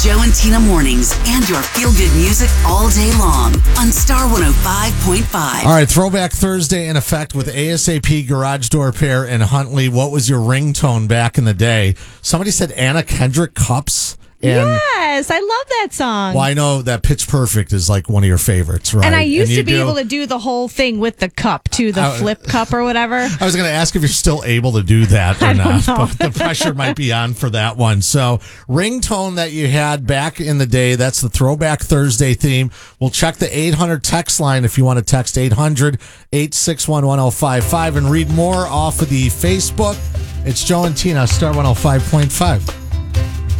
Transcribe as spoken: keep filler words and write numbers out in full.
Joe and Tina mornings and your feel-good music all day long on Star one oh five point five. All right, Throwback Thursday in effect with ASAP, Garage Door Repair, and Huntley. What was your ringtone back in the day? Somebody said Anna Kendrick Cups. And, yes, I love that song. Well, I know that Pitch Perfect is like one of your favorites, right? And I used and to be do, able to do the whole thing with the cup, too, the I, flip cup or whatever. I was going to ask if you're still able to do that or I not, don't know. but the pressure might be on for that one. So, ringtone that you had back in the day, that's the Throwback Thursday theme. We'll check the eight hundred text line if you want to text eight hundred, eight six one, one oh five five and read more off of the Facebook. It's Joe and Tina, Star one oh five point five.